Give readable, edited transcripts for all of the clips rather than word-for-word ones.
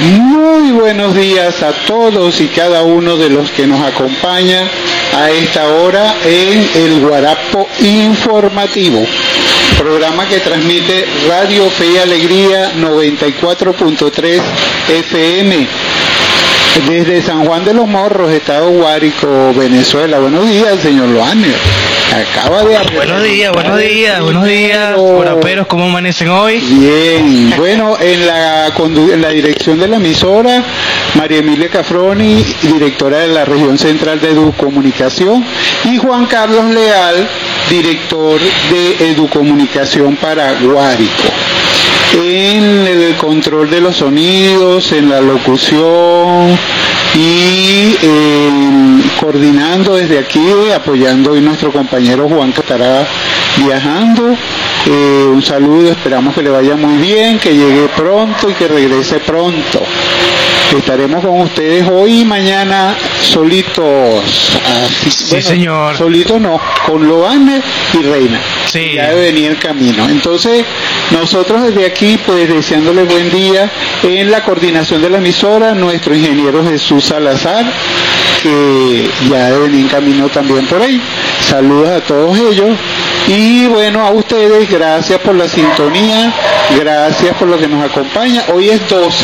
Muy buenos días a todos y cada uno de los que nos acompañan a esta hora en el Guarapo Informativo, programa que transmite Radio Fe y Alegría 94.3 FM desde San Juan de los Morros, Estado Guárico, Venezuela. Buenos días, señor Loaner. Acaba de... Buenos días, guaraperos, ¿cómo amanecen hoy? Bien, bueno, en la dirección de la emisora, María Emilia Cafroni, directora de la región central de Educomunicación, y Juan Carlos Leal, director de Educomunicación para Guárico. En el control de los sonidos, en la locución y coordinando desde aquí, apoyando hoy nuestro compañero Juan, que estará viajando. Un saludo, esperamos que le vaya muy bien, que llegue pronto y que regrese pronto. Estaremos con ustedes hoy y mañana solitos. Sí, bueno, señor. Solitos no, con Loaner y Reina. Sí. Ya debe venir el camino. Entonces, nosotros desde aquí, pues deseándole buen día. En la coordinación de la emisora, nuestro ingeniero Jesús Salazar, que ya debe venir en camino también por ahí. Saludos a todos ellos. Y bueno, a ustedes, gracias por la sintonía, gracias por lo que nos acompaña. Hoy es 12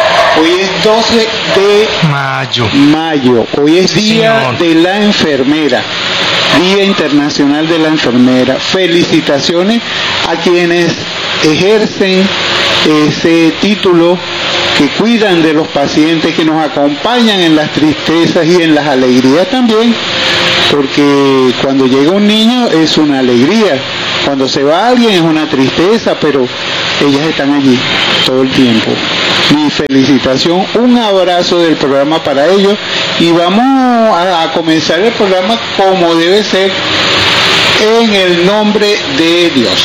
de mayo. Hoy es Día de la Enfermera, Día Internacional de la Enfermera. Felicitaciones a quienes ejercen ese título, que cuidan de los pacientes, que nos acompañan en las tristezas y en las alegrías también, porque cuando llega un niño es una alegría, cuando se va alguien es una tristeza, pero ellas están allí todo el tiempo. Mi felicitación, un abrazo del programa para ellos, y vamos a comenzar el programa como debe ser, en el nombre de Dios.